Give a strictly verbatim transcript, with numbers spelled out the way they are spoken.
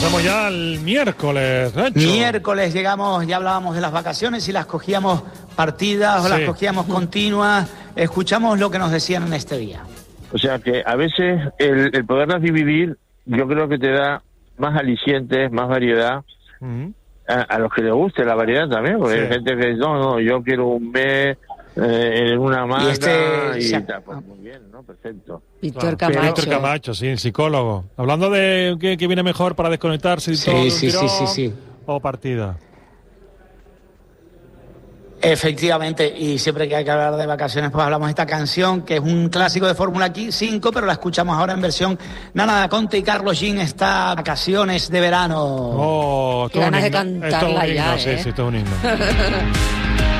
Pasamos ya al miércoles, Nacho. Miércoles llegamos, ya hablábamos de las vacaciones, si las cogíamos partidas o sí. las cogíamos continuas. Escuchamos lo que nos decían en este día. O sea que a veces el, el poderlas dividir, yo creo que te da más alicientes, más variedad. Uh-huh. a, a los que les guste la variedad también, porque sí. hay gente que no, no, yo quiero un mes eh, en una manga y, este, y ya, tal, pues muy bien, ¿no? Perfecto. Víctor claro. Camacho. Víctor Camacho, sí, el psicólogo. Hablando de qué, qué viene mejor para desconectarse, sí, todo sí, tirón, sí, sí, sí. o partida. Efectivamente, y siempre que hay que hablar de vacaciones, pues hablamos de esta canción, que es un clásico de Fórmula cinco, pero la escuchamos ahora en versión Nana Da Conte y Carlos Jean, está Vacaciones de Verano. Oh, qué ganas de cantarla ya, himno, ¿eh? Sí, sí, todo un himno.